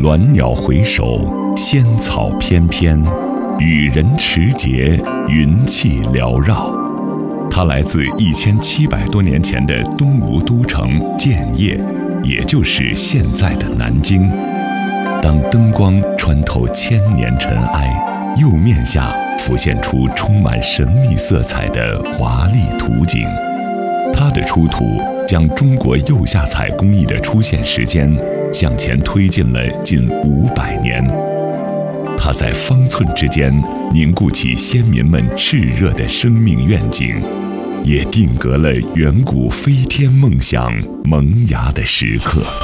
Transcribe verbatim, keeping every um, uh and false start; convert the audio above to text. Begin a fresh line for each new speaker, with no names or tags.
鸾鸟回首，仙草翩翩，羽人持节，云气缭绕。它来自一千七百多年前的东吴都城建业，也就是现在的南京。当灯光穿透千年尘埃，釉面下浮现出充满神秘色彩的华丽图景。它的出土将中国釉下彩工艺的出现时间向前推进了近五百年。它在方寸之间凝固起先民们炽热的生命愿景，也定格了远古飞天梦想萌芽的时刻。